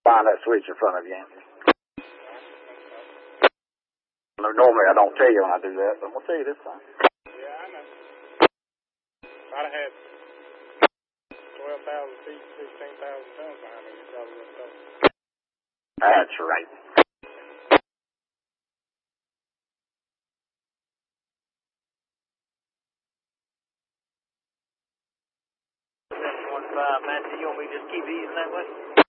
Find that switch in front of you, Anthony. Normally I don't tell you when I do that, but I'm going to tell you this time. Yeah, I know. I'd have had 12,000 feet, 16,000 tons behind me. You probably wouldn't know. That's right. Matthew, you want me to just keep eating that way?